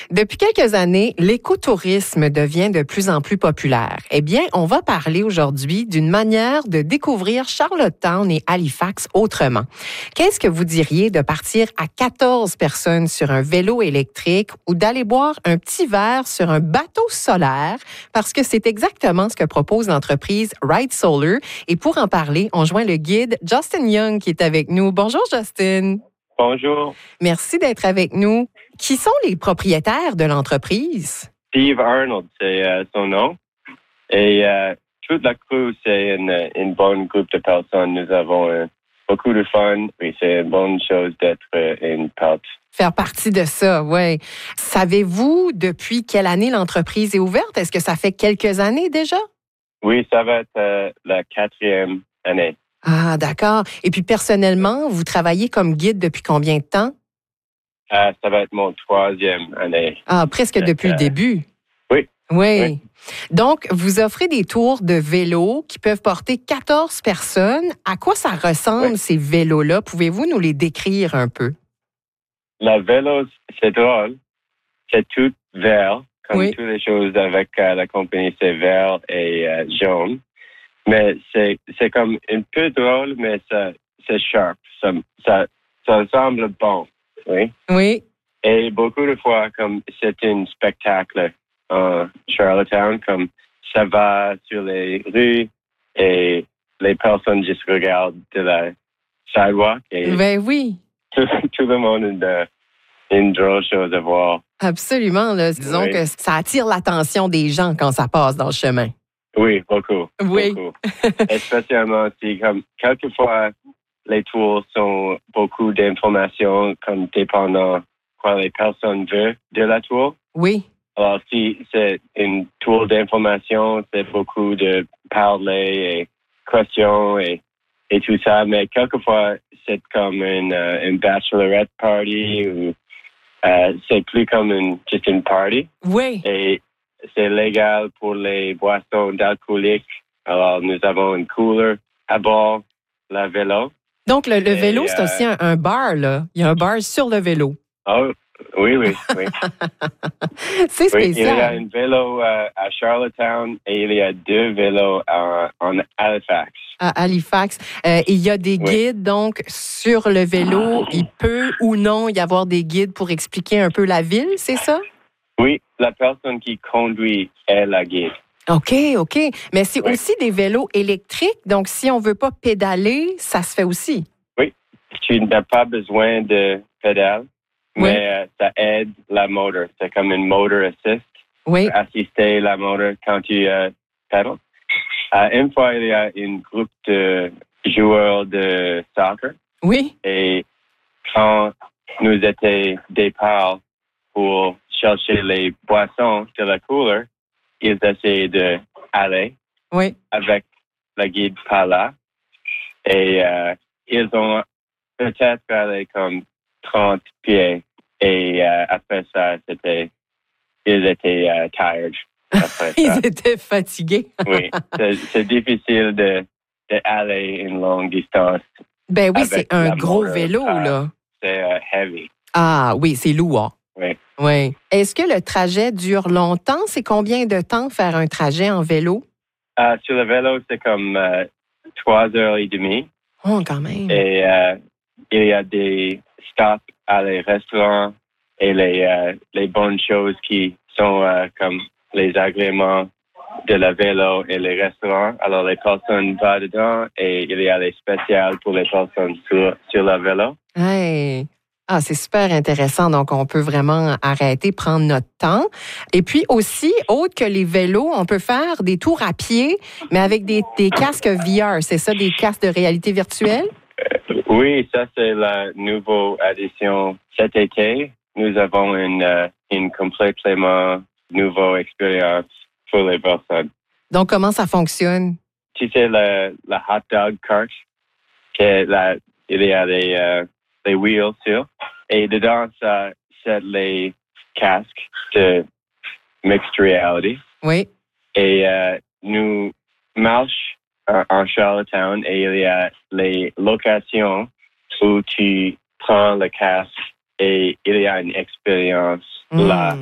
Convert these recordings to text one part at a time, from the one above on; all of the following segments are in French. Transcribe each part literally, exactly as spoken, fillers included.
Depuis quelques années, l'écotourisme devient de plus en plus populaire. Eh bien, on va parler aujourd'hui d'une manière de découvrir Charlottetown et Halifax autrement. Qu'est-ce que vous diriez de partir à quatorze personnes sur un vélo électrique ou d'aller boire un petit verre sur un bateau solaire? Parce que c'est exactement ce que propose l'entreprise Ride Solar. Et pour en parler, on joint le guide Justin Young qui est avec nous. Bonjour, Justin. Bonjour. Merci d'être avec nous. Qui sont les propriétaires de l'entreprise? Steve Arnold, c'est euh, son nom. Et euh, toute la crew, c'est une, une bonne groupe de personnes. Nous avons euh, beaucoup de fun. Oui, c'est une bonne chose d'être euh, une part. Faire partie de ça, oui. Savez-vous depuis quelle année l'entreprise est ouverte? Est-ce que ça fait quelques années déjà? Oui, ça va être euh, la quatrième année. Ah, d'accord. Et puis personnellement, vous travaillez comme guide depuis combien de temps? Euh, ça va être mon troisième année. Ah, presque depuis euh, le début. Oui. Oui. Oui. Donc, vous offrez des tours de vélo qui peuvent porter quatorze personnes. À quoi ça ressemble, Oui. ces vélos-là? Pouvez-vous nous les décrire un peu? Le vélo, c'est drôle. C'est tout vert, comme Oui. toutes les choses avec euh, la compagnie, c'est vert et euh, jaune. Mais c'est, c'est comme un peu drôle, mais ça, c'est sharp. Ça, ça, ça semble bon. Oui. Oui. Et beaucoup de fois, comme c'est un spectacle en Charlottetown, comme ça va sur les rues et les personnes juste regardent de la sidewalk et Ben oui. tout, tout le monde a une drôle chose à voir. Absolument. Là. Disons Oui. que ça attire l'attention des gens quand ça passe dans le chemin. Oui, beaucoup. Oui. Beaucoup. Especiellement si, comme, quelquefois, les tours sont beaucoup d'informations, comme dépendant quoi les personnes veulent de la tour. Oui. Alors, si c'est une tour d'information, c'est beaucoup de parler et questions et, et tout ça. Mais quelquefois, c'est comme une, euh, une bachelorette party ou euh, c'est plus comme une, juste une party. Oui. Et c'est légal pour les boissons d'alcooliques. Alors, nous avons une cooler à bord, la vélo. Donc, le, le Et, vélo, c'est euh, aussi un, un bar, là. Il y a un bar sur le vélo. Oh, oui, oui, oui. C'est Oui, il y a spécial. un vélo euh, à Charlottetown et il y a deux vélos en, en Halifax. À Halifax. Euh, il y a des Oui. guides, donc, sur le vélo. Il peut ou non y avoir des guides pour expliquer un peu la ville, c'est ça? Oui, la personne qui conduit est la guide. OK, OK. Mais c'est Oui. aussi des vélos électriques. Donc, si on veut pas pédaler, ça se fait aussi. Oui, tu n'as pas besoin de pédale, Oui. mais euh, ça aide la moteur. C'est comme une motor assist. Oui. Assister la moteur quand tu euh, pédales. Euh, une fois, il y a un groupe de joueurs de soccer Oui. et quand nous étions départ pour chercher les boissons de la cooler, ils essayaient d'aller Oui. avec la guide par là et euh, ils ont peut-être allé comme trente pieds et euh, après ça, c'était ils étaient euh, tired. Après ça. Ils étaient fatigués. Oui, c'est, c'est difficile de, de aller une longue distance. Ben oui, Avec c'est un la gros moteur, vélo, euh, là. C'est euh, heavy. Ah oui, c'est lourd. Oui. Oui. Est-ce que le trajet dure longtemps? C'est combien de temps faire un trajet en vélo? Euh, sur le vélo, c'est comme euh, trois heures et demie. Oh, quand même. Et euh, il y a des stops à les restaurants et les, euh, les bonnes choses qui sont euh, comme les agréments de la vélo et les restaurants. Alors, les personnes vont dedans et il y a les spéciales pour les personnes sur, sur le vélo. Hey. Ah, c'est super intéressant. Donc, on peut vraiment arrêter, prendre notre temps. Et puis aussi, autre que les vélos, on peut faire des tours à pied, mais avec des, des casques V R. C'est ça, des casques de réalité virtuelle? Euh, oui, ça, c'est la nouvelle addition cet été. Nous avons une, euh, une complètement nouvelle expérience pour les personnes. Donc, comment ça fonctionne? Tu sais, la, la hot dog cart, que la, il y a des, euh, des wheels sur, et dedans, ça, c'est les casques de mixed reality. Oui. Et euh, nous marchons en, en Charlottetown et il y a les locations où tu prends le casque et il y a une expérience Mm. là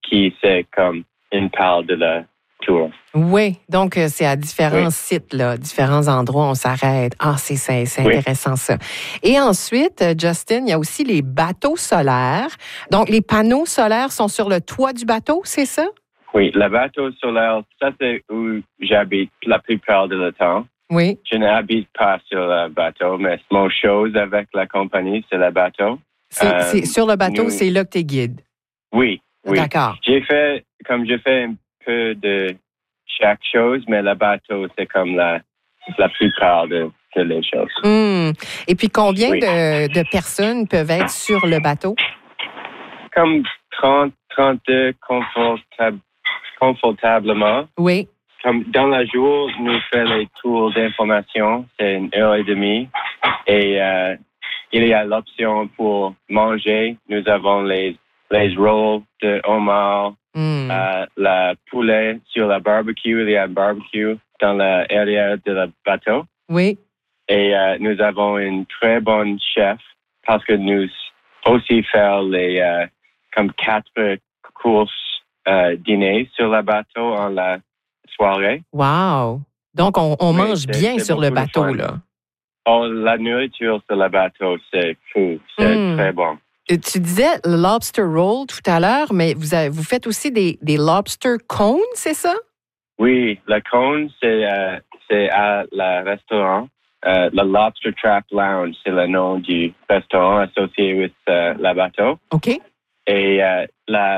qui c'est comme une part de la tour. Oui, donc euh, c'est à différents Oui. sites, là, différents endroits, on s'arrête. Ah, c'est, c'est, c'est Oui. intéressant ça. Et ensuite, euh, Justin, il y a aussi les bateaux solaires. Donc, les panneaux solaires sont sur le toit du bateau, c'est ça? Oui, le bateau solaire, ça c'est où j'habite la plupart de le temps. Oui. Je n'habite pas sur le bateau, mais mon chose avec la compagnie, c'est le bateau. C'est, Euh, c'est sur le bateau, nous- c'est là que tu es guide. Oui, oui. D'accord. J'ai fait, comme je fais un peu de chaque chose, mais le bateau, c'est comme la, la plupart de, de les choses. Hum. Et puis, combien Oui. de, de personnes peuvent être sur le bateau? Comme trente, trente-deux confortab- confortablement. Oui. Comme dans la jour, nous faisons les tours d'information, c'est une heure et demie. Et euh, il y a l'option pour manger. Nous avons les, les rolls de homard, Hum. euh, la poulet sur la barbecue. Il y a un barbecue dans l'arrière de le bateau. Oui. Et euh, nous avons une très bonne chef parce que nous aussi faisons les euh, comme quatre courses euh, dîner sur le bateau en la soirée. Wow. Donc, on, on Oui, mange c'est- bien c'est sur le beaucoup de bateau, fun. là. Oh, la nourriture sur le bateau, c'est fou. C'est Mm. très bon. Euh, Tu disais le lobster roll tout à l'heure, mais vous, avez- vous faites aussi des, des lobster cones, c'est ça? Oui, le cône, c'est euh, c'est à le restaurant. Euh, le Lobster Trap Lounge, c'est le nom du restaurant associé avec euh, le bateau. OK. Et euh,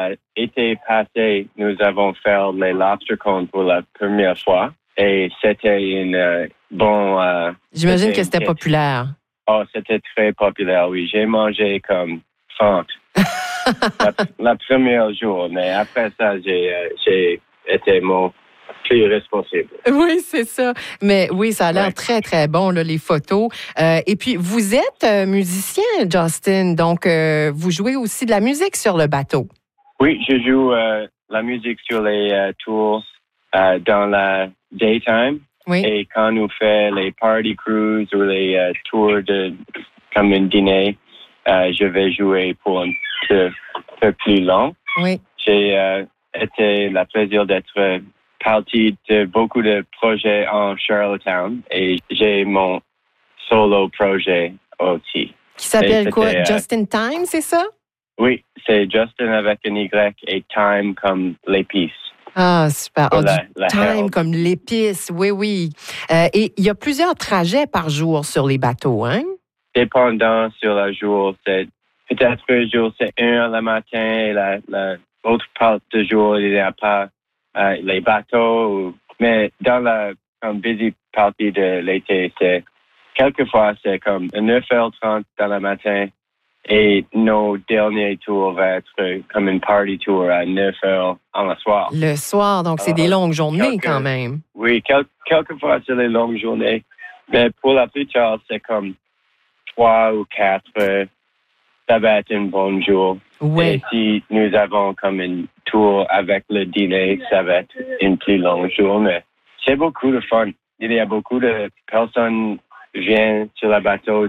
l'été passé, nous avons fait les lobster cones pour la première fois. Et c'était une euh, bon. Euh, J'imagine que une c'était hit. populaire. Oh, c'était très populaire, oui. J'ai mangé comme trente la, la première jour, mais après ça, j'ai euh, j'ai été mon plus responsable. Oui, c'est ça. Mais oui, ça a l'air Ouais. très, très bon, là, les photos. Euh, et puis, vous êtes euh, musicien, Justin, donc euh, vous jouez aussi de la musique sur le bateau. Oui, je joue euh, la musique sur les euh, tours euh, dans la daytime. Oui. Et quand nous faisons les party cruises ou les euh, tours de comme un dîner, euh, je vais jouer pour un peu, peu plus long. Oui. J'ai euh, été le plaisir d'être partie de beaucoup de projets en Charlottetown et j'ai mon solo projet aussi. Qui s'appelle Et quoi? c'était, euh, Justin Time, c'est ça? Oui, c'est Justin avec un Y et Time comme l'épice. Ah, super. Pour Ah, la- du la time herbe. comme l'épice, oui, oui. Euh, et il y a plusieurs trajets par jour sur les bateaux, hein? Dépendant sur le jour, c'est peut-être un jour c'est un le matin et la, la autre part du jour il n'y a pas euh, les bateaux. Ou, mais dans la comme busy partie de l'été, c'est quelquefois c'est comme neuf heures trente dans le matin et nos derniers tours vont être comme une party tour à neuf heures en le soir. Le soir, donc c'est Ah, des longues journées quelques- quand même. Oui, quel, quelquefois c'est les longues journées, mais pour la plupart c'est comme trois ou quatre. euh, ça va être un bon jour. Oui. Et si nous avons comme une tour avec le dîner, ça va être une plus longue journée. C'est beaucoup de fun. Il y a beaucoup de personnes qui viennent sur le bateau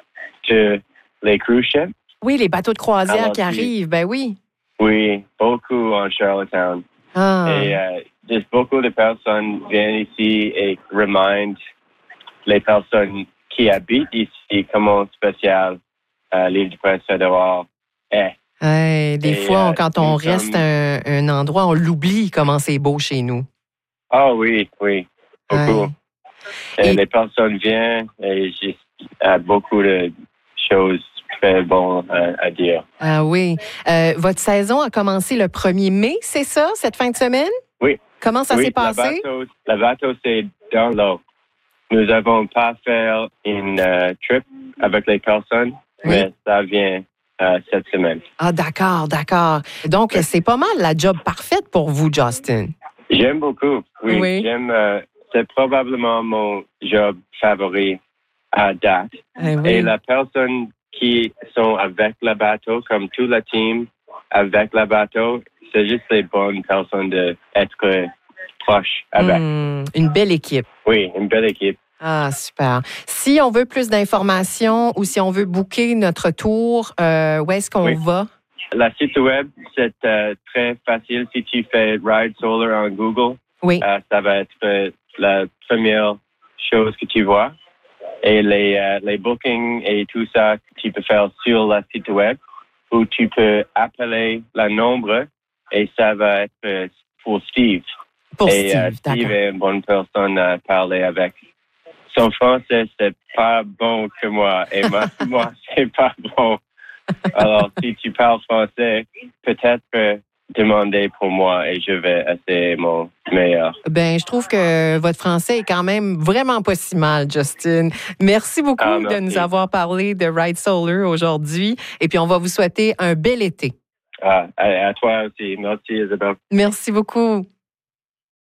de les cruise ships. Oui, les bateaux de croisière Alors, qui tu- arrivent, ben oui. Oui, beaucoup en Charlottetown. Ah. Et euh, juste beaucoup de personnes viennent ici et remindent les personnes qui habitent ici comment spécial euh, l'île du Prince-Édouard est. Hey, des Et, fois, euh, quand on nous reste sommes- un, un endroit, on l'oublie comment c'est beau chez nous. Ah oui, oui, beaucoup. Ouais. Et, Et- les personnes viennent et j'ai euh, beaucoup de choses très bonnes à, à dire. Ah oui. Euh, votre saison a commencé le premier mai, c'est ça, cette fin de semaine? Oui. Comment ça oui, s'est passé? Le bateau, le bateau, c'est dans l'eau. Nous n'avons pas fait une euh, trip avec les personnes, Oui. mais ça vient euh, cette semaine. Ah, d'accord, d'accord. Donc, Oui. c'est pas mal la job parfaite pour vous, Justin. J'aime beaucoup, oui. Oui. J'aime, euh, c'est probablement mon job favori à date. Eh oui. Et la personne qui sont avec le bateau, comme tout le team avec le bateau, c'est juste les bonnes personnes d'être proches avec. Hmm, une belle équipe. Oui, une belle équipe. Ah, super. Si on veut plus d'informations ou si on veut booker notre tour, euh, où est-ce qu'on Oui. va? La site web, c'est euh, très facile. Si tu fais Ride Solar en Google, oui. euh, ça va être euh, la première chose que tu vois. Et les, euh, les bookings et tout ça, tu peux faire sur la site web où tu peux appeler le nombre et ça va être euh, pour Steve. Pour et Steve, euh, Steve est une bonne personne à parler avec. Son français, c'est pas bon que moi et moi, moi c'est pas bon. Alors, si tu parles français, peut-être euh, demander pour moi et je vais essayer mon meilleur. Ben, je trouve que votre français est quand même vraiment pas si mal, Justin. Merci beaucoup Ah, merci. de nous avoir parlé de Ride Solar aujourd'hui. Et puis, on va vous souhaiter un bel été. Ah, à, à toi aussi. Merci, Isabelle. Merci beaucoup.